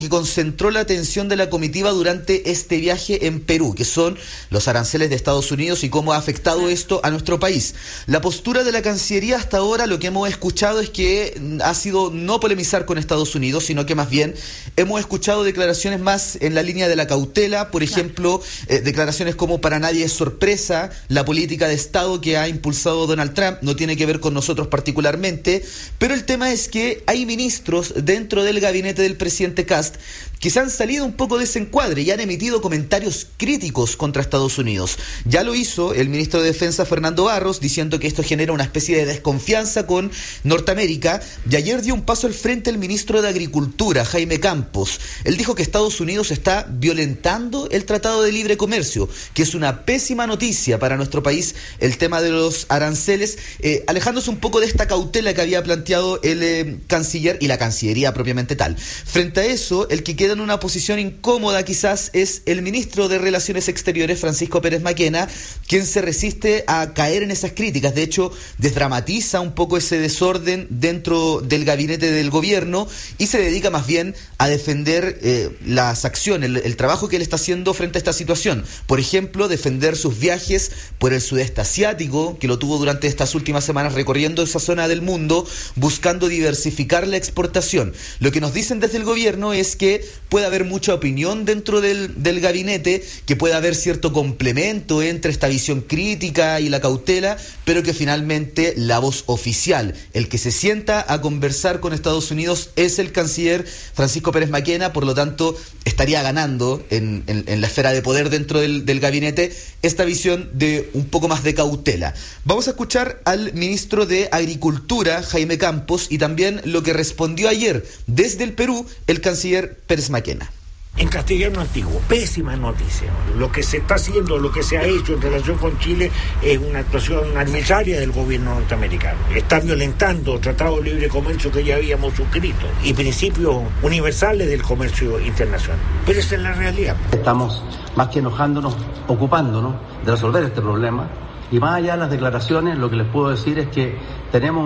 que concentró la atención de la comitiva durante este viaje en Perú, que son los aranceles de Estados Unidos y cómo ha afectado esto a nuestro país. La postura de la Cancillería hasta ahora, lo que hemos escuchado es que ha sido no polemizar con Estados Unidos, sino que más bien hemos escuchado declaraciones más en la línea de la cautela, por ejemplo, declaraciones como para nadie es sorpresa, la política de Estado que ha impulsado Donald Trump no tiene que ver con nosotros particularmente, pero el tema es que hay ministros dentro del gabinete del presidente Kast que se han salido un poco de ese encuadre y han emitido comentarios críticos contra Estados Unidos. Ya lo hizo el ministro de Defensa Fernando Barros, diciendo que esto genera una especie de desconfianza con Norteamérica, y ayer dio un paso al frente el ministro de Agricultura, Jaime Campos. Él dijo que Estados Unidos está violentando el Tratado de Libre Comercio, que es una pésima noticia para nuestro país el tema de los aranceles, alejándose un poco de esta cautela que había planteado el canciller y la Cancillería propiamente tal. Frente a eso, el que queda en una posición incómoda quizás es el ministro de Relaciones Exteriores, Francisco Pérez Maquena, quien se resiste a caer en esas críticas. De hecho, desdramatiza un poco ese desorden dentro del gabinete del gobierno y se dedica más bien a defender las acciones, el trabajo que él está haciendo frente a esta situación. Por ejemplo, defender sus viajes por el sudeste asiático, que lo tuvo durante estas últimas semanas recorriendo esa zona del mundo, buscando diversificar la exportación. Lo que nos dicen desde el gobierno es que puede haber mucha opinión dentro del gabinete, que puede haber cierto complemento entre esta visión crítica y la cautela, pero que finalmente la voz oficial, el que se sienta a conversar con Estados Unidos, es el canciller Francisco Pérez Maquena. Por lo tanto, estaría ganando en la esfera de poder dentro del gabinete esta visión de un poco más de cautela. Vamos a escuchar al ministro de Agricultura, Jaime Campos, y también lo que respondió ayer desde el Perú el canciller Pérez Maquena. En castellano antiguo, pésima noticia. Lo que se está haciendo, lo que se ha hecho en relación con Chile es una actuación arbitraria del gobierno norteamericano. Está violentando tratados de libre comercio que ya habíamos suscrito y principios universales del comercio internacional. Pero esa es la realidad. Estamos más que enojándonos, ocupándonos de resolver este problema. Y más allá de las declaraciones, lo que les puedo decir es que tenemos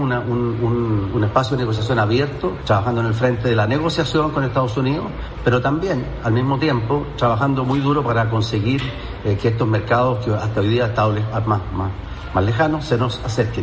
un espacio de negociación abierto, trabajando en el frente de la negociación con Estados Unidos, pero también, al mismo tiempo, trabajando muy duro para conseguir que estos mercados que hasta hoy día han estado más lejanos se nos acerquen.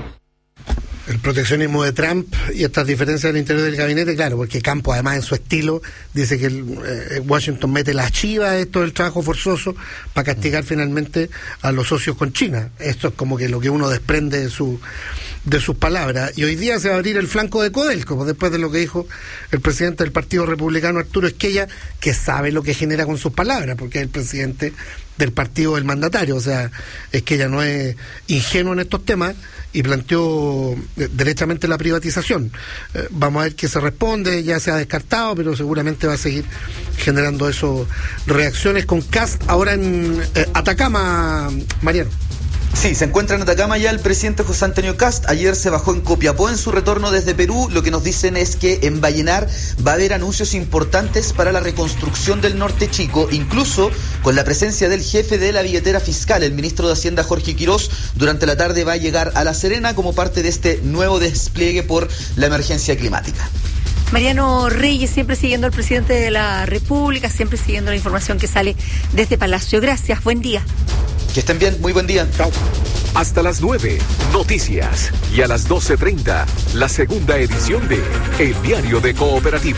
El proteccionismo de Trump y estas diferencias del interior del gabinete, claro, porque Campos además en su estilo dice que Washington mete la chiva esto del trabajo forzoso para castigar finalmente a los socios con China. Esto es como que lo que uno desprende de sus palabras. Y hoy día se va a abrir el flanco de Codelco, después de lo que dijo el presidente del Partido Republicano, Arturo Esquella, que sabe lo que genera con sus palabras, porque es el presidente del partido del mandatario. O sea, Esquella no es ingenuo en estos temas y planteó derechamente la privatización. Vamos a ver qué se responde, ya se ha descartado, pero seguramente va a seguir generando eso, reacciones con Kast ahora en Atacama, Mariano. Sí, se encuentra en Atacama ya el presidente José Antonio Kast. Ayer se bajó en Copiapó en su retorno desde Perú. Lo que nos dicen es que en Vallenar va a haber anuncios importantes para la reconstrucción del Norte Chico, incluso con la presencia del jefe de la billetera fiscal, el ministro de Hacienda Jorge Quirós. Durante la tarde va a llegar a La Serena como parte de este nuevo despliegue por la emergencia climática. Mariano Reyes, siempre siguiendo al presidente de la República, siempre siguiendo la información que sale desde Palacio. Gracias, buen día. Que estén bien, muy buen día. Chao. Hasta las 9, noticias. Y a las 12:30, la segunda edición de El Diario de Cooperativa.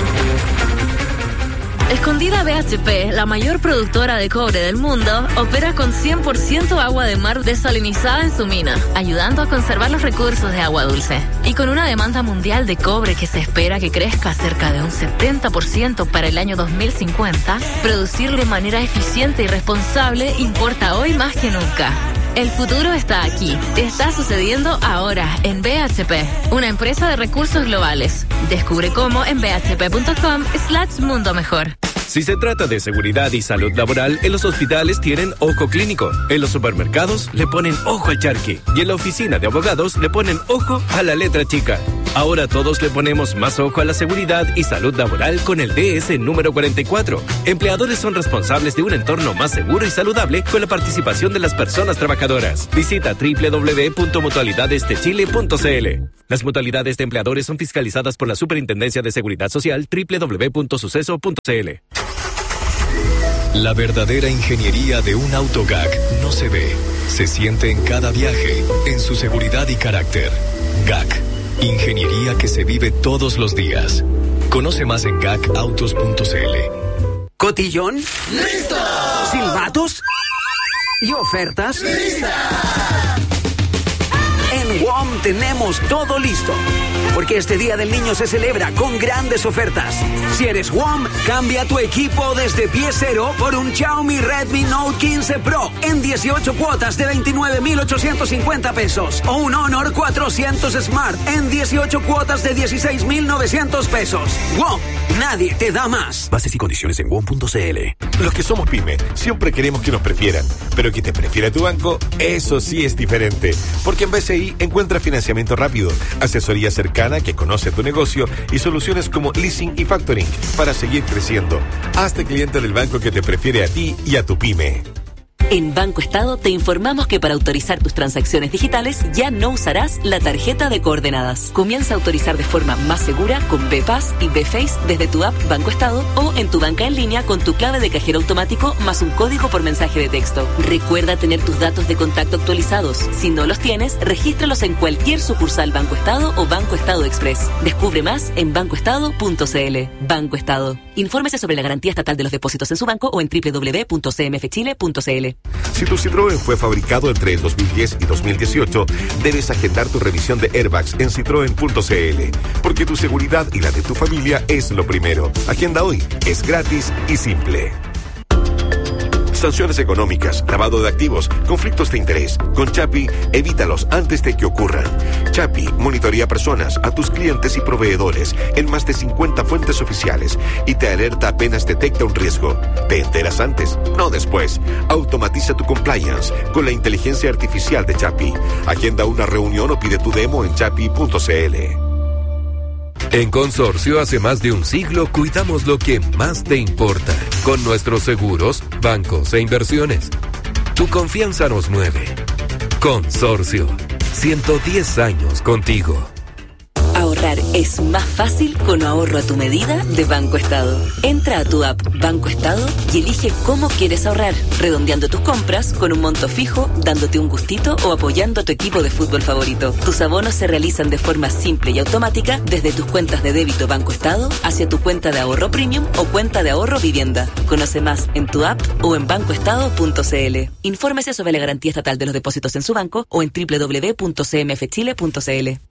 Escondida BHP, la mayor productora de cobre del mundo, opera con 100% agua de mar desalinizada en su mina, ayudando a conservar los recursos de agua dulce. Y con una demanda mundial de cobre que se espera que crezca cerca de un 70% para el año 2050, producir de manera eficiente y responsable importa hoy más que nunca. El futuro está aquí. Está sucediendo ahora en BHP, una empresa de recursos globales. Descubre cómo en bhp.com/mundo mejor. Si se trata de seguridad y salud laboral, en los hospitales tienen ojo clínico, en los supermercados le ponen ojo al charqui y en la oficina de abogados le ponen ojo a la letra chica. Ahora todos le ponemos más ojo a la seguridad y salud laboral con el DS número 44. Empleadores son responsables de un entorno más seguro y saludable con la participación de las personas trabajadoras. Visita www.mutualidadesdechile.cl. Las mutualidades de empleadores son fiscalizadas por la Superintendencia de Seguridad Social, www.suceso.cl. La verdadera ingeniería de un auto GAC no se ve, se siente en cada viaje, en su seguridad y carácter. GAC, ingeniería que se vive todos los días. Conoce más en gacautos.cl. ¿Cotillón? ¡Listo! ¿Silbatos? ¿Y ofertas? ¡Lista! En WOM tenemos todo listo, porque este Día del Niño se celebra con grandes ofertas. Si eres WOM, cambia tu equipo desde pie cero por un Xiaomi Redmi Note 15 Pro en 18 cuotas de 29,850 pesos o un Honor 400 Smart en 18 cuotas de 16,900 pesos. WOM, nadie te da más. Bases y condiciones en WOM.cl. Los que somos pyme siempre queremos que nos prefieran, pero que te prefiera tu banco, eso sí es diferente, porque en BCI encuentra financiamiento rápido, asesoría cercana que conoce tu negocio y soluciones como leasing y factoring para seguir creciendo. Hazte cliente del banco que te prefiere a ti y a tu pyme. En Banco Estado te informamos que para autorizar tus transacciones digitales ya no usarás la tarjeta de coordenadas. Comienza a autorizar de forma más segura con BPass y BFace desde tu app Banco Estado o en tu banca en línea con tu clave de cajero automático más un código por mensaje de texto. Recuerda tener tus datos de contacto actualizados. Si no los tienes, regístralos en cualquier sucursal Banco Estado o Banco Estado Express. Descubre más en bancoestado.cl. Banco Estado. Infórmese sobre la garantía estatal de los depósitos en su banco o en www.cmfchile.cl. Si tu Citroën fue fabricado entre el 2010 y 2018, debes agendar tu revisión de airbags en citroen.cl, porque tu seguridad y la de tu familia es lo primero. Agenda hoy, es gratis y simple. Sanciones económicas, lavado de activos, conflictos de interés. Con Chapi, evítalos antes de que ocurran. Chapi monitorea personas, a tus clientes y proveedores en más de 50 fuentes oficiales y te alerta apenas detecta un riesgo. Te enteras antes, no después. Automatiza tu compliance con la inteligencia artificial de Chapi. Agenda una reunión o pide tu demo en chapi.cl. En Consorcio, hace más de un siglo, cuidamos lo que más te importa. Con nuestros seguros, bancos e inversiones. Tu confianza nos mueve. Consorcio, 110 años contigo. Ahorrar es más fácil con ahorro a tu medida de Banco Estado. Entra a tu app Banco Estado y elige cómo quieres ahorrar, redondeando tus compras con un monto fijo, dándote un gustito o apoyando a tu equipo de fútbol favorito. Tus abonos se realizan de forma simple y automática desde tus cuentas de débito Banco Estado hacia tu cuenta de ahorro premium o cuenta de ahorro vivienda. Conoce más en tu app o en bancoestado.cl. Infórmese sobre la garantía estatal de los depósitos en su banco o en www.cmfchile.cl.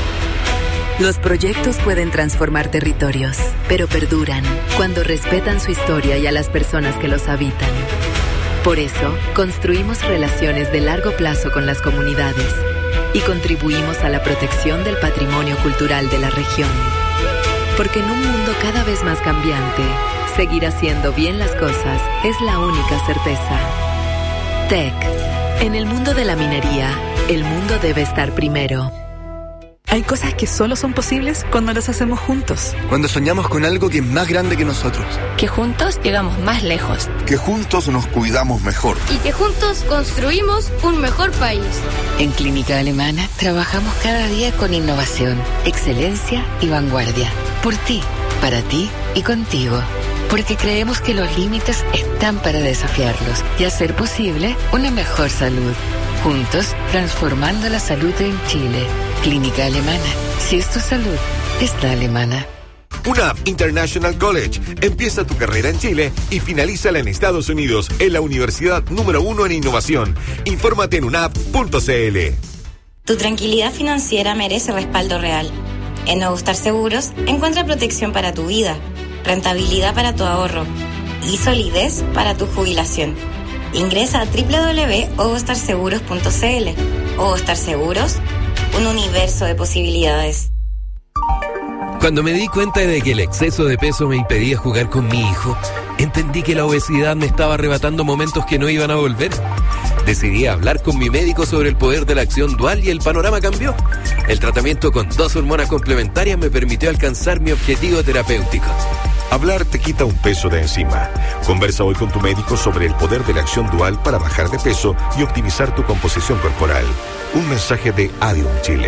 Los proyectos pueden transformar territorios, pero perduran cuando respetan su historia y a las personas que los habitan. Por eso, construimos relaciones de largo plazo con las comunidades y contribuimos a la protección del patrimonio cultural de la región. Porque en un mundo cada vez más cambiante, seguir haciendo bien las cosas es la única certeza. TEC. En el mundo de la minería, el mundo debe estar primero. Hay cosas que solo son posibles cuando las hacemos juntos. Cuando soñamos con algo que es más grande que nosotros. Que juntos llegamos más lejos. Que juntos nos cuidamos mejor. Y que juntos construimos un mejor país. En Clínica Alemana trabajamos cada día con innovación, excelencia y vanguardia. Por ti, para ti y contigo. Porque creemos que los límites están para desafiarlos y hacer posible una mejor salud. Juntos, transformando la salud en Chile. Clínica Alemana. Si es tu salud, es la alemana. UNAV International College. Empieza tu carrera en Chile y finalízala en Estados Unidos, en la universidad número 1 en innovación. Infórmate en unav.cl. Tu tranquilidad financiera merece respaldo real. En Nuevo Star Seguros, encuentra protección para tu vida, rentabilidad para tu ahorro y solidez para tu jubilación. Ingresa a www.ovostarseguros.cl. Ovo Star Seguros, un universo de posibilidades. Cuando me di cuenta de que el exceso de peso me impedía jugar con mi hijo, entendí que la obesidad me estaba arrebatando momentos que no iban a volver. Decidí hablar con mi médico sobre el poder de la acción dual y el panorama cambió. El tratamiento con 2 hormonas complementarias me permitió alcanzar mi objetivo terapéutico. Hablar te quita un peso de encima. Conversa hoy con tu médico sobre el poder de la acción dual para bajar de peso y optimizar tu composición corporal. Un mensaje de Adium Chile.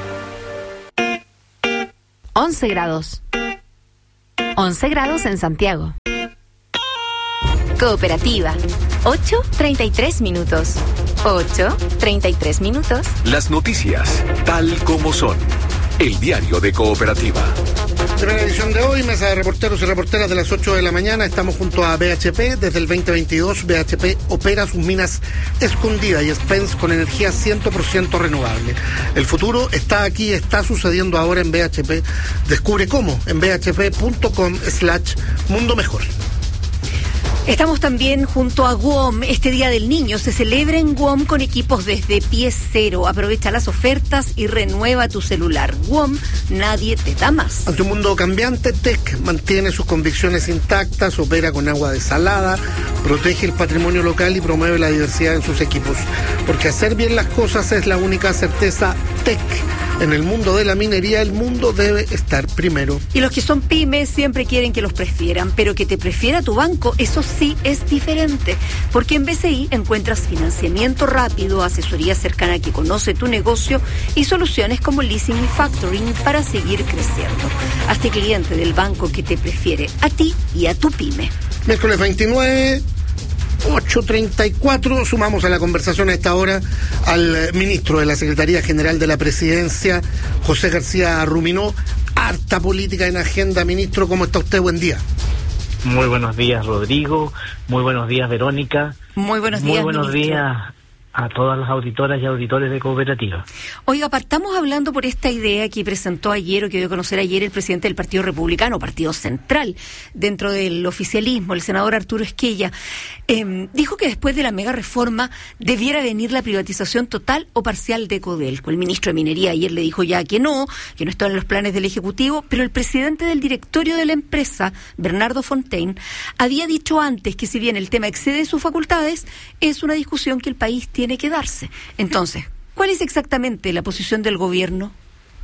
11 grados. 11 grados en Santiago. Cooperativa. 8:33 minutos. 8:33 minutos. Las noticias, tal como son. El diario de Cooperativa. Primera edición de hoy, mesa de reporteros y reporteras de las 8 de la mañana. Estamos junto a BHP. Desde el 2022, BHP opera sus minas escondidas y Spence con energía 100% renovable. El futuro está aquí, está sucediendo ahora en BHP. Descubre cómo en bhp.com/mundo mejor. Estamos también junto a WOM. Este Día del Niño se celebra en WOM con equipos desde pie cero. Aprovecha las ofertas y renueva tu celular. WOM, nadie te da más. Ante un mundo cambiante, TEC mantiene sus convicciones intactas, opera con agua desalada, protege el patrimonio local y promueve la diversidad en sus equipos. Porque hacer bien las cosas es la única certeza. TEC. En el mundo de la minería, el mundo debe estar primero. Y los que son pymes siempre quieren que los prefieran, pero que te prefiera tu banco, eso sí es diferente. Porque en BCI encuentras financiamiento rápido, asesoría cercana que conoce tu negocio y soluciones como leasing y factoring para seguir creciendo. Hazte cliente del banco que te prefiere a ti y a tu pyme. Miércoles 29... 8:34, sumamos a la conversación a esta hora al ministro de la Secretaría General de la Presidencia, José García Ruminó. Harta política en agenda, ministro, ¿cómo está usted? Buen día. Muy buenos días, Rodrigo. Muy buenos días, Verónica. Muy buenos días, Muy buenos ministro. días a todas las auditoras y auditores de Cooperativa. Oiga, partamos hablando por esta idea que presentó ayer o que dio a conocer ayer el presidente del Partido Republicano, partido central dentro del oficialismo, el senador Arturo Esquella. Dijo que después de la mega reforma debiera venir la privatización total o parcial de Codelco. El ministro de Minería ayer le dijo ya que no está en los planes del Ejecutivo, pero el presidente del directorio de la empresa, Bernardo Fontaine, había dicho antes que si bien el tema excede sus facultades, es una discusión que el país tiene que darse. Entonces, ¿cuál es exactamente la posición del gobierno?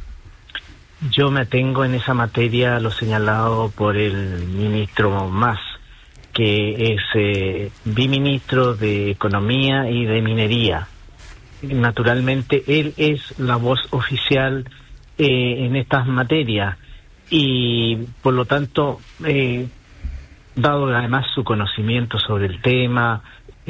Yo me atengo en esa materia a lo señalado por el ministro Mas, que es biministro de Economía y de Minería. Naturalmente, él es la voz oficial en estas materias y, por lo tanto, dado además su conocimiento sobre el tema,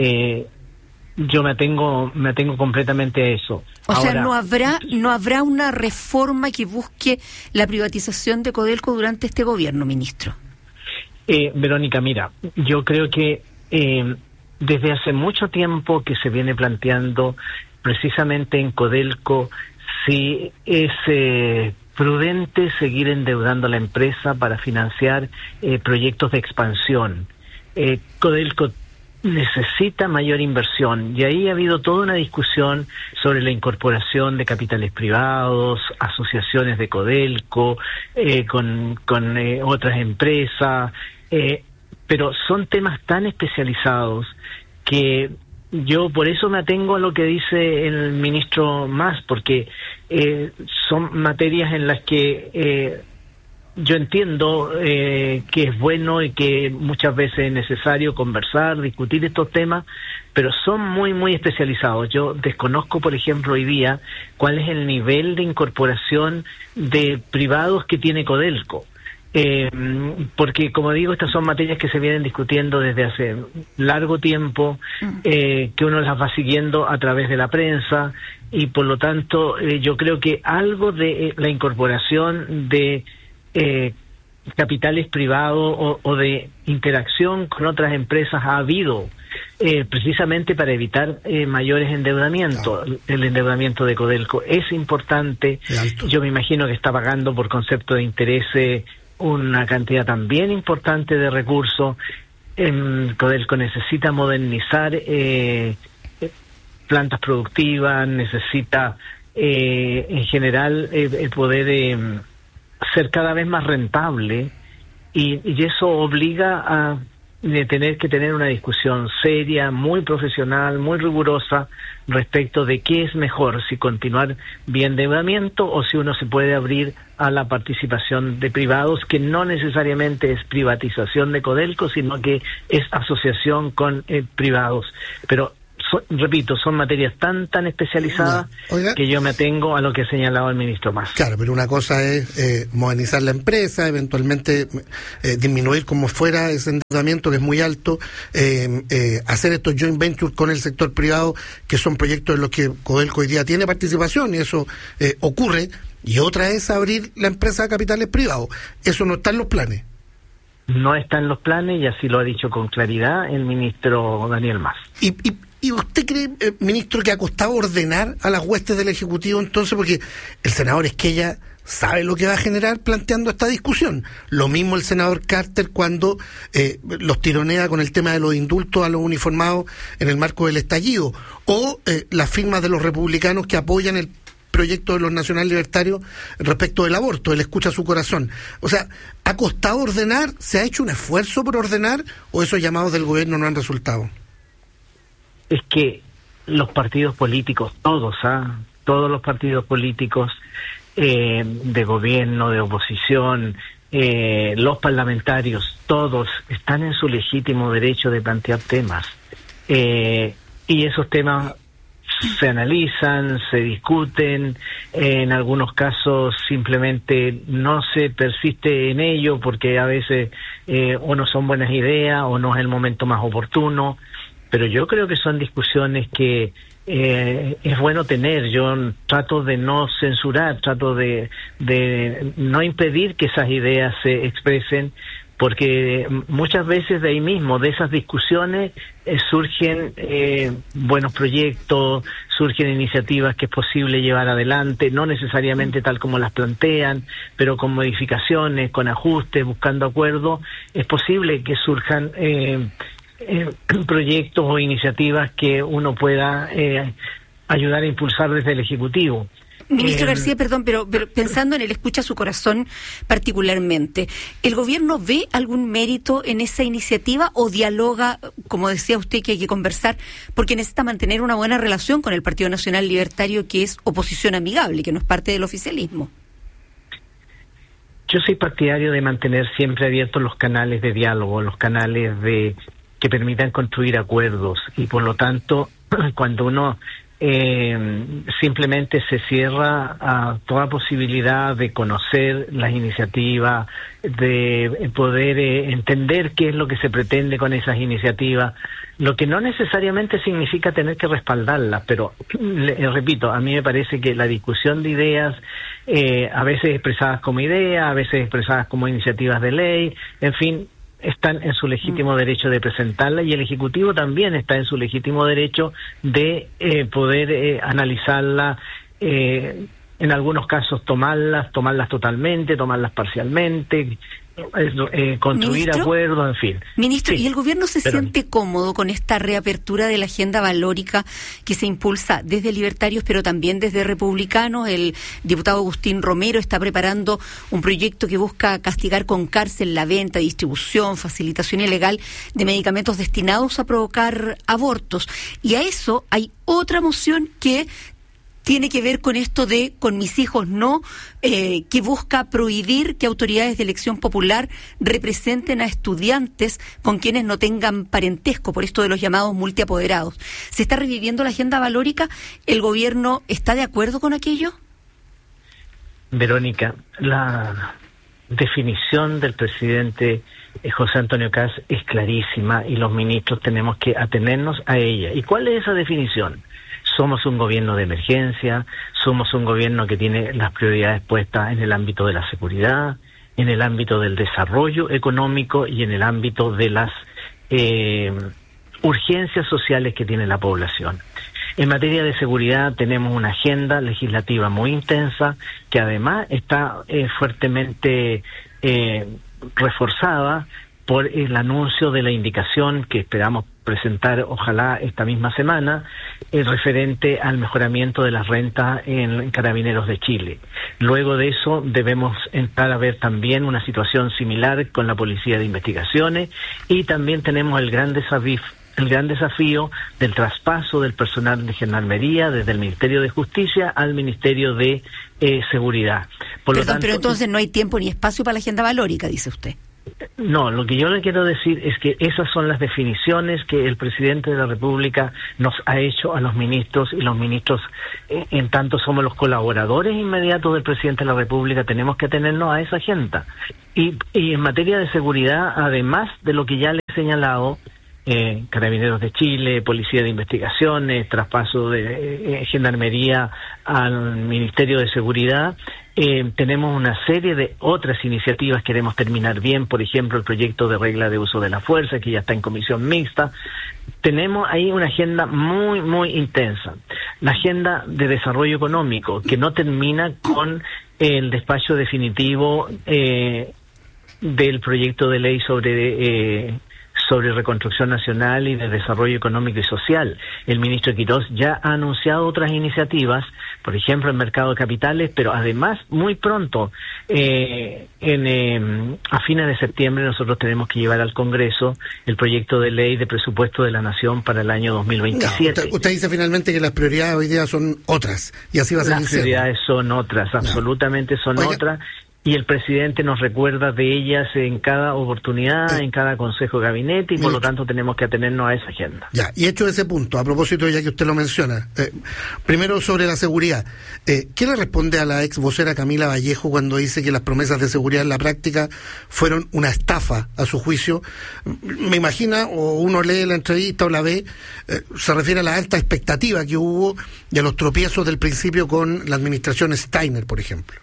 yo me atengo completamente a eso. Sea, no habrá una reforma que busque la privatización de Codelco durante este gobierno, ministro. Verónica, mira, yo creo que desde hace mucho tiempo que se viene planteando precisamente en Codelco si es prudente seguir endeudando a la empresa para financiar proyectos de expansión. Codelco necesita mayor inversión y ahí ha habido toda una discusión sobre la incorporación de capitales privados, asociaciones de Codelco, con otras empresas, pero son temas tan especializados que yo por eso me atengo a lo que dice el ministro Mas, porque son materias en las que yo entiendo que es bueno y que muchas veces es necesario conversar, discutir estos temas, pero son muy, muy especializados. Yo desconozco, por ejemplo, hoy día cuál es el nivel de incorporación de privados que tiene Codelco. Porque, como digo, estas son materias que se vienen discutiendo desde hace largo tiempo, que uno las va siguiendo a través de la prensa y, por lo tanto, yo creo que algo de la incorporación de capitales privados o de interacción con otras empresas ha habido precisamente para evitar mayores endeudamientos. Claro. El endeudamiento de Codelco es importante. Yo me imagino que está pagando por concepto de interés una cantidad también importante de recursos. Codelco necesita modernizar plantas productivas, necesita en general poder ser cada vez más rentable y eso obliga a tener que tener una discusión seria, muy profesional, muy rigurosa respecto de qué es mejor, si continuar vía endeudamiento o si uno se puede abrir a la participación de privados, que no necesariamente es privatización de Codelco, sino que es asociación con privados. Pero repito, son materias tan especializadas que yo me atengo a lo que ha señalado el ministro Mas. Claro, pero una cosa es modernizar la empresa, eventualmente disminuir como fuera ese endeudamiento que es muy alto, hacer estos joint ventures con el sector privado, que son proyectos en los que Codelco hoy día tiene participación y eso ocurre, y otra es abrir la empresa a capitales privados. Eso no está en los planes. No está en los planes y así lo ha dicho con claridad el ministro Daniel Mas. ¿Y usted cree, ministro, que ha costado ordenar a las huestes del Ejecutivo entonces? Porque el senador Esquella sabe lo que va a generar planteando esta discusión. Lo mismo el senador Carter cuando los tironea con el tema de los indultos a los uniformados en el marco del estallido. O las firmas de los republicanos que apoyan el proyecto de los nacional libertarios respecto del aborto, él escucha su corazón. O sea, ¿ha costado ordenar? ¿Se ha hecho un esfuerzo por ordenar? ¿O esos llamados del gobierno no han resultado? Es que los partidos políticos, todos los partidos políticos de gobierno, de oposición, los parlamentarios, todos están en su legítimo derecho de plantear temas. Y esos temas se analizan, se discuten, en algunos casos simplemente no se persiste en ello porque a veces o no son buenas ideas o no es el momento más oportuno. Pero yo creo que son discusiones que es bueno tener. Yo trato de no censurar, trato de no impedir que esas ideas se expresen, porque muchas veces de ahí mismo, de esas discusiones, surgen buenos proyectos, surgen iniciativas que es posible llevar adelante, no necesariamente tal como las plantean, pero con modificaciones, con ajustes, buscando acuerdos, es posible que surjan proyectos o iniciativas que uno pueda ayudar a impulsar desde el Ejecutivo. Ministro García, perdón, pero pensando en el escucha a su corazón particularmente, ¿el gobierno ve algún mérito en esa iniciativa o dialoga, como decía usted, que hay que conversar, porque necesita mantener una buena relación con el Partido Nacional Libertario, que es oposición amigable, que no es parte del oficialismo? Yo soy partidario de mantener siempre abiertos los canales de diálogo, los canales que permitan construir acuerdos, y por lo tanto, cuando uno simplemente se cierra a toda posibilidad de conocer las iniciativas, de poder entender qué es lo que se pretende con esas iniciativas, lo que no necesariamente significa tener que respaldarlas, pero repito, a mí me parece que la discusión de ideas, a veces expresadas como ideas, a veces expresadas como iniciativas de ley, en fin, están en su legítimo derecho de presentarla, y el Ejecutivo también está en su legítimo derecho de poder analizarla, en algunos casos tomarlas totalmente, tomarlas parcialmente, construir ¿Ministro? Acuerdos, en fin. Ministro, Sí. ¿y el gobierno se siente cómodo con esta reapertura de la agenda valórica que se impulsa desde libertarios, pero también desde republicanos? El diputado Agustín Romero está preparando un proyecto que busca castigar con cárcel la venta, distribución, facilitación ilegal de medicamentos destinados a provocar abortos. Y a eso hay otra moción que tiene que ver con esto de con mis hijos no, que busca prohibir que autoridades de elección popular representen a estudiantes con quienes no tengan parentesco, por esto de los llamados multiapoderados. ¿Se está reviviendo la agenda valórica? ¿El gobierno está de acuerdo con aquello? Verónica, la definición del presidente José Antonio Kast es clarísima y los ministros tenemos que atenernos a ella. ¿Y cuál es esa definición? Somos un gobierno de emergencia, somos un gobierno que tiene las prioridades puestas en el ámbito de la seguridad, en el ámbito del desarrollo económico y en el ámbito de las urgencias sociales que tiene la población. En materia de seguridad tenemos una agenda legislativa muy intensa que además está fuertemente reforzada por el anuncio de la indicación que esperamos presentar, ojalá esta misma semana, referente al mejoramiento de las rentas en Carabineros de Chile. Luego de eso debemos entrar a ver también una situación similar con la Policía de Investigaciones, y también tenemos el gran desafío del traspaso del personal de Gendarmería desde el Ministerio de Justicia al Ministerio de Seguridad. Pero entonces no hay tiempo ni espacio para la agenda valórica, dice usted. No, lo que yo le quiero decir es que esas son las definiciones que el presidente de la República nos ha hecho a los ministros, y los ministros, en tanto somos los colaboradores inmediatos del presidente de la República, tenemos que atenernos a esa agenda. Y en materia de seguridad, además de lo que ya le he señalado, Carabineros de Chile, Policía de Investigaciones, traspaso de Gendarmería al Ministerio de Seguridad, tenemos una serie de otras iniciativas que queremos terminar bien, por ejemplo el proyecto de regla de uso de la fuerza, que ya está en comisión mixta. Tenemos ahí una agenda muy, muy intensa. La agenda de desarrollo económico, que no termina con el despacho definitivo del proyecto de ley sobre reconstrucción nacional y de desarrollo económico y social. El ministro Quirós ya ha anunciado otras iniciativas, por ejemplo el mercado de capitales, pero además muy pronto, a fines de septiembre, nosotros tenemos que llevar al Congreso el proyecto de ley de presupuesto de la Nación para el año 2027. No, usted dice finalmente que las prioridades hoy día son otras, y así va a ser. Las prioridades son otras, absolutamente son otras. Y el presidente nos recuerda de ellas en cada oportunidad, en cada consejo de gabinete, y por lo tanto tenemos que atenernos a esa agenda. Ya, y hecho ese punto, a propósito, ya que usted lo menciona, primero sobre la seguridad, ¿qué le responde a la ex vocera Camila Vallejo cuando dice que las promesas de seguridad en la práctica fueron una estafa, a su juicio? Me imagina, o uno lee la entrevista o la ve, se refiere a la alta expectativa que hubo y a los tropiezos del principio con la administración Steiner, por ejemplo.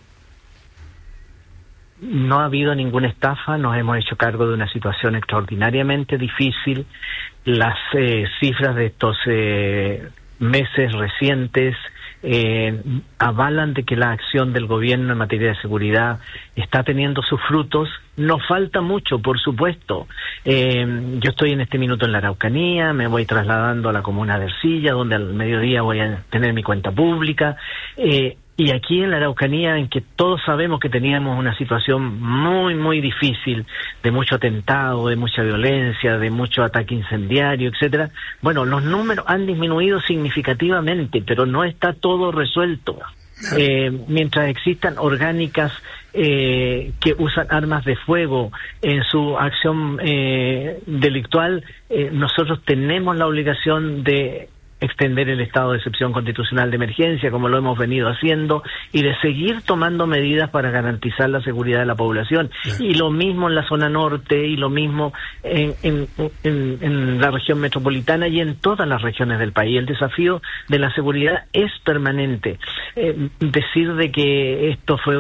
No ha habido ninguna estafa, nos hemos hecho cargo de una situación extraordinariamente difícil. Las cifras de estos meses recientes avalan de que la acción del gobierno en materia de seguridad está teniendo sus frutos. Nos falta mucho, por supuesto. Yo estoy en este minuto en la Araucanía, me voy trasladando a la comuna de Ercilla, donde al mediodía voy a tener mi cuenta pública. Y aquí en la Araucanía, en que todos sabemos que teníamos una situación muy, muy difícil, de mucho atentado, de mucha violencia, de mucho ataque incendiario, etcétera. Bueno, los números han disminuido significativamente, pero no está todo resuelto. Mientras existan orgánicas que usan armas de fuego en su acción delictual, nosotros tenemos la obligación de extender el estado de excepción constitucional de emergencia, como lo hemos venido haciendo, y de seguir tomando medidas para garantizar la seguridad de la población. Y lo mismo en la zona norte, y lo mismo en la región metropolitana y en todas las regiones del país. El desafío de la seguridad es permanente. Decir de que esto fue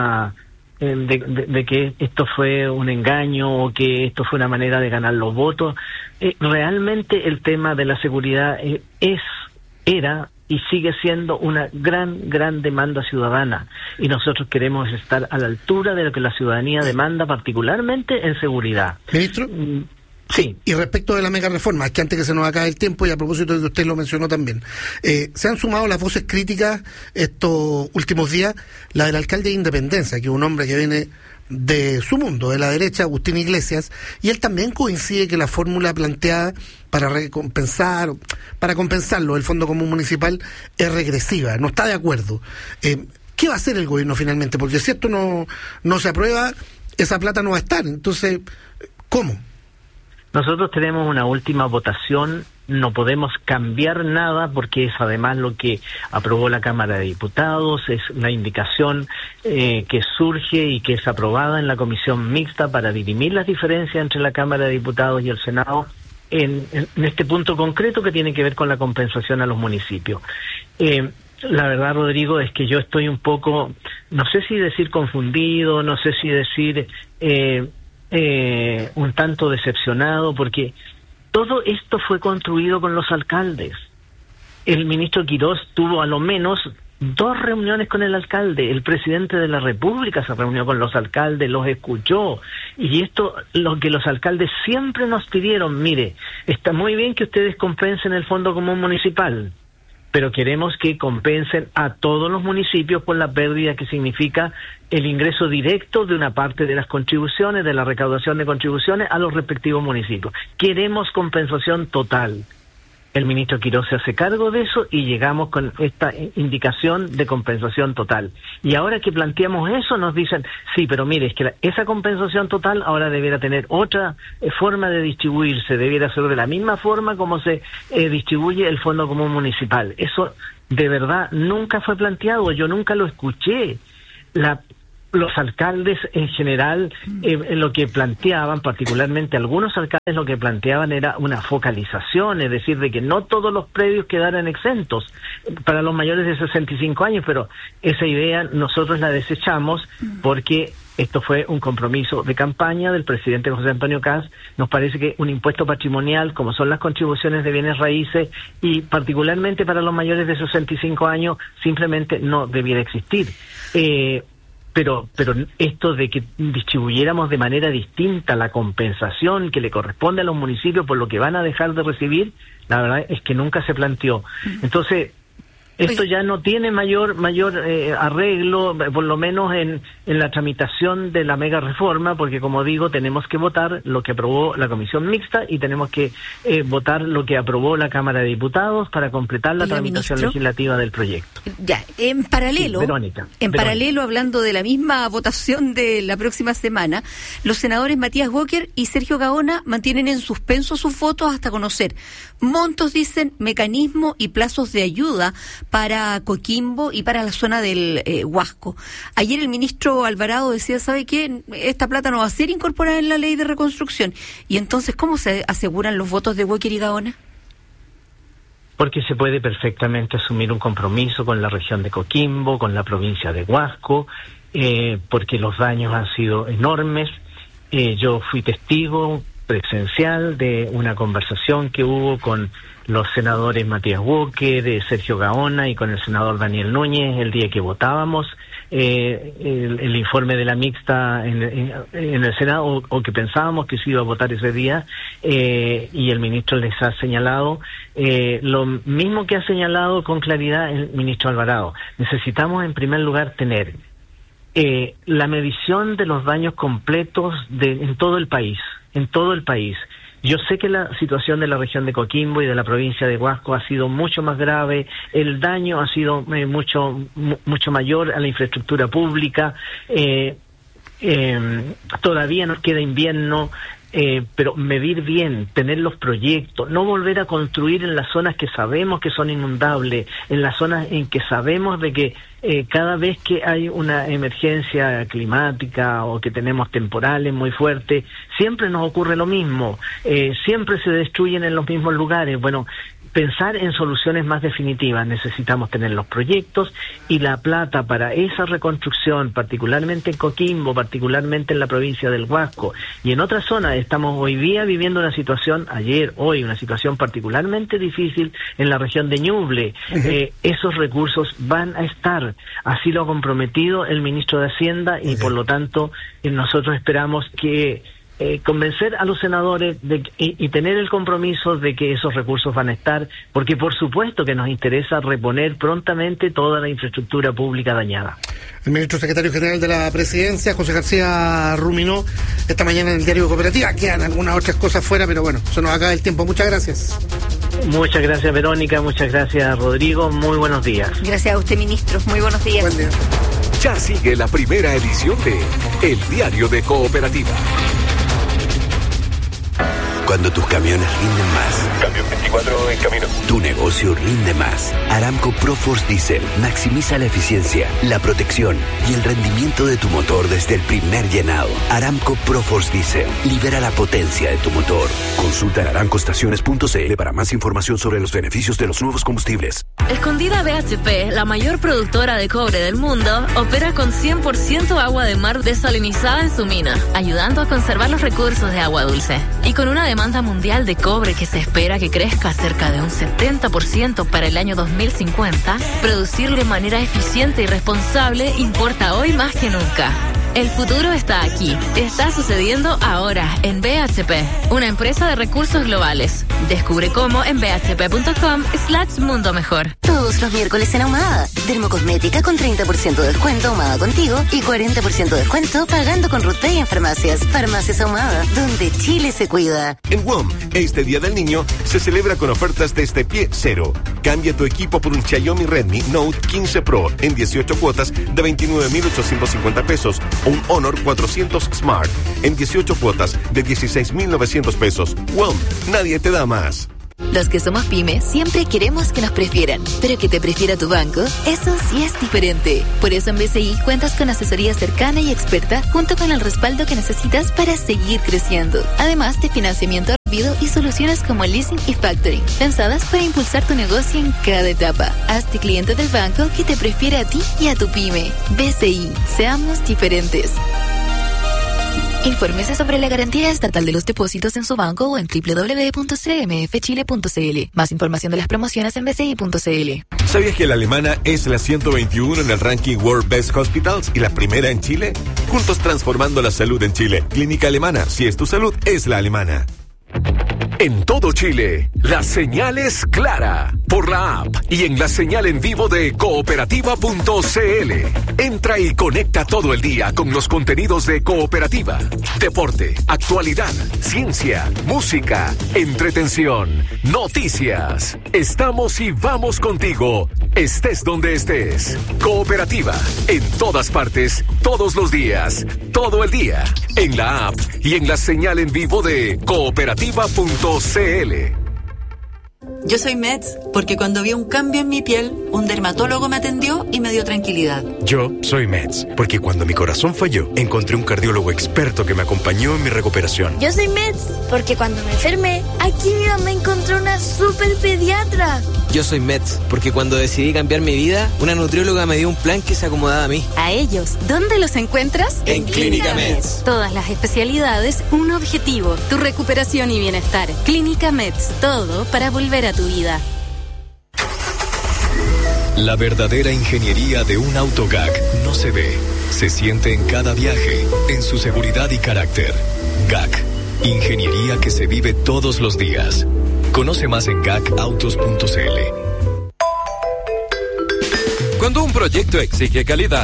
de que esto fue un engaño o que esto fue una manera de ganar los votos, realmente el tema de la seguridad era y sigue siendo una gran demanda ciudadana, y nosotros queremos estar a la altura de lo que la ciudadanía demanda, particularmente en seguridad. Ministro, sí. Y respecto de la mega reforma, que antes que se nos acabe el tiempo, y a propósito de que usted lo mencionó también, se han sumado las voces críticas estos últimos días, la del alcalde de Independencia, que es un hombre que viene de su mundo, de la derecha, Agustín Iglesias, y él también coincide que la fórmula planteada para compensarlo, el Fondo Común Municipal, es regresiva, no está de acuerdo. ¿Qué va a hacer el gobierno finalmente? Porque si esto no se aprueba, esa plata no va a estar. Entonces, ¿cómo? Nosotros tenemos una última votación, no podemos cambiar nada porque es además lo que aprobó la Cámara de Diputados, es la indicación que surge y que es aprobada en la comisión mixta para dirimir las diferencias entre la Cámara de Diputados y el Senado en este punto concreto que tiene que ver con la compensación a los municipios. La verdad, Rodrigo, es que yo estoy un poco, no sé si decir confundido, no sé si decir un tanto decepcionado, porque todo esto fue construido con los alcaldes. El ministro Quirós tuvo a lo menos 2 reuniones con el alcalde. El presidente de la República se reunió con los alcaldes, los escuchó. Y esto, lo que los alcaldes siempre nos pidieron, mire, está muy bien que ustedes compensen el Fondo Común Municipal, pero queremos que compensen a todos los municipios por la pérdida que significa el ingreso directo de una parte de las contribuciones, de la recaudación de contribuciones a los respectivos municipios. Queremos compensación total. El ministro Quirós se hace cargo de eso y llegamos con esta indicación de compensación total. Y ahora que planteamos eso nos dicen, sí, pero mire, es que esa compensación total ahora debiera tener otra forma de distribuirse, debiera ser de la misma forma como se distribuye el Fondo Común Municipal. Eso de verdad nunca fue planteado, yo nunca lo escuché. Los alcaldes en general lo que planteaban, particularmente algunos alcaldes lo que planteaban era una focalización, es decir, de que no todos los predios quedaran exentos para los mayores de 65 años, pero esa idea nosotros la desechamos porque esto fue un compromiso de campaña del presidente José Antonio Kast. Nos parece que un impuesto patrimonial, como son las contribuciones de bienes raíces, y particularmente para los mayores de 65 años, simplemente no debiera existir. Pero esto de que distribuyéramos de manera distinta la compensación que le corresponde a los municipios por lo que van a dejar de recibir, la verdad es que nunca se planteó. Entonces, esto ya no tiene mayor arreglo, por lo menos en la tramitación de la mega reforma, porque como digo, tenemos que votar lo que aprobó la comisión mixta y tenemos que votar lo que aprobó la Cámara de Diputados para completar la tramitación legislativa del proyecto. Ya, en paralelo, sí, Verónica. Paralelo, hablando de la misma votación de la próxima semana, los senadores Matías Walker y Sergio Gaona mantienen en suspenso sus votos hasta conocer montos, dicen, mecanismo y plazos de ayuda para Coquimbo y para la zona del Huasco. Ayer el ministro Alvarado decía, ¿sabe qué? Esta plata no va a ser incorporada en la ley de reconstrucción. Y entonces, ¿cómo se aseguran los votos de Walker y Gaona? Porque se puede perfectamente asumir un compromiso con la región de Coquimbo, con la provincia de Huasco, porque los daños han sido enormes. Yo fui testigo presencial de una conversación que hubo con los senadores Matías Walker, Sergio Gaona y con el senador Daniel Núñez el día que votábamos el informe de la mixta en el Senado, o que pensábamos que se iba a votar ese día, y el ministro les ha señalado lo mismo que ha señalado con claridad el ministro Alvarado. Necesitamos en primer lugar tener la medición de los daños completos en todo el país. Yo sé que la situación de la región de Coquimbo y de la provincia de Huasco ha sido mucho más grave, el daño ha sido mucho mayor a la infraestructura pública, todavía nos queda invierno, pero medir bien, tener los proyectos, no volver a construir en las zonas que sabemos que son inundables, en las zonas en que sabemos de que cada vez que hay una emergencia climática o que tenemos temporales muy fuertes, siempre nos ocurre lo mismo, siempre se destruyen en los mismos lugares. Bueno, pensar en soluciones más definitivas, necesitamos tener los proyectos y la plata para esa reconstrucción, particularmente en Coquimbo, particularmente en la provincia del Huasco y en otras zonas. Estamos hoy día viviendo una situación, una situación particularmente difícil en la región de Ñuble. Esos recursos van a estar, así lo ha comprometido el ministro de Hacienda y por lo tanto nosotros esperamos que convencer a los senadores y tener el compromiso de que esos recursos van a estar, porque por supuesto que nos interesa reponer prontamente toda la infraestructura pública dañada. El ministro secretario general de la Presidencia, José García, ruminó esta mañana en el diario Cooperativa. Quedan algunas otras cosas fuera, pero bueno, se nos acaba el tiempo. Muchas gracias. Muchas gracias, Verónica. Muchas gracias, Rodrigo. Muy buenos días. Gracias a usted, ministro. Muy buenos días. Buen día. Ya sigue la primera edición de El Diario de Cooperativa. Cuando tus camiones rinden más. Camión 24 en camino. Tu negocio rinde más. Aramco ProForce Diesel maximiza la eficiencia, la protección y el rendimiento de tu motor desde el primer llenado. Aramco ProForce Diesel libera la potencia de tu motor. Consulta en aramcoestaciones.cl para más información sobre los beneficios de los nuevos combustibles. Escondida BHP, la mayor productora de cobre del mundo, opera con 100% agua de mar desalinizada en su mina, ayudando a conservar los recursos de agua dulce. Y con una demanda mundial de cobre que se espera que crezca cerca de un 70% para el año 2050, producir de manera eficiente y responsable importa hoy más que nunca. El futuro está aquí. Está sucediendo ahora en BHP, una empresa de recursos globales. Descubre cómo en bhp.com/mundo mejor. Todos los miércoles en Ahumada. Dermocosmética con 30% de descuento Ahumada contigo y 40% de descuento pagando con RutPay en farmacias. Farmacias Ahumada, donde Chile se cuida. En WOM, este Día del Niño se celebra con ofertas desde pie cero. Cambia tu equipo por un Xiaomi Redmi Note 15 Pro en 18 cuotas de 29.850 pesos. Un Honor 400 Smart en 18 cuotas de 16.900 pesos. WOM, nadie te da más. Los que somos pyme siempre queremos que nos prefieran, pero que te prefiera tu banco, eso sí es diferente. Por eso en BCI cuentas con asesoría cercana y experta junto con el respaldo que necesitas para seguir creciendo. Además de financiamiento rápido y soluciones como leasing y factoring, pensadas para impulsar tu negocio en cada etapa. Hazte cliente del banco que te prefiere a ti y a tu pyme. BCI, seamos diferentes. Infórmese sobre la garantía estatal de los depósitos en su banco o en www.cmfchile.cl. Más información de las promociones en bci.cl. ¿Sabías que la alemana es la 121 en el ranking World Best Hospitals y la primera en Chile? Juntos transformando la salud en Chile. Clínica Alemana, si es tu salud, es la alemana. En todo Chile, la señal es clara por la app y en la señal en vivo de cooperativa.cl. Entra y conecta todo el día con los contenidos de Cooperativa. Deporte, actualidad, ciencia, música, entretención, noticias. Estamos y vamos contigo, estés donde estés. Cooperativa, en todas partes, todos los días, todo el día. En la app y en la señal en vivo de cooperativa.cl. Yo soy Meds porque cuando vi un cambio en mi piel, un dermatólogo me atendió y me dio tranquilidad. Yo soy Meds porque cuando mi corazón falló, encontré un cardiólogo experto que me acompañó en mi recuperación. Yo soy Meds porque cuando me enfermé, aquí mi mamá encontró una super pediatra. Yo soy Meds porque cuando decidí cambiar mi vida, una nutrióloga me dio un plan que se acomodaba a mí. A ellos, ¿dónde los encuentras? En Clínica Meds. Todas las especialidades, un objetivo, tu recuperación y bienestar. Clínica Meds, todo para volver a tu vida. La verdadera ingeniería de un auto GAC no se ve, se siente en cada viaje, en su seguridad y carácter. GAC, ingeniería que se vive todos los días. Conoce más en gacautos.cl. Cuando un proyecto exige calidad,